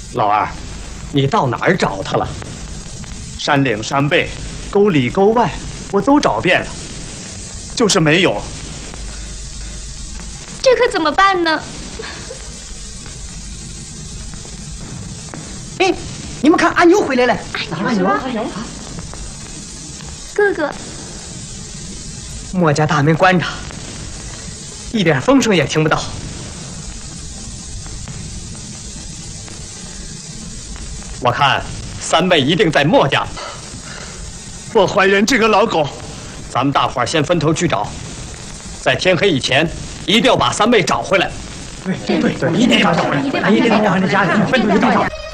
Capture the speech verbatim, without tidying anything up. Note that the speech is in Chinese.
老二，你到哪儿找他了？ 山岭山背，沟里沟外，我都找遍了，就是没有。 这可怎么办呢？ 哎，你们看，阿牛回来了。 阿牛，阿牛，哥哥， 莫家大门关着，一点风声也听不到。 我看三妹一定在莫家。 我怀疑这个老狗， 咱们大伙儿先分头去找，在天黑以前一定要把三妹找回来。 对对对，一定要找回来，一定要让人家人分头去找找。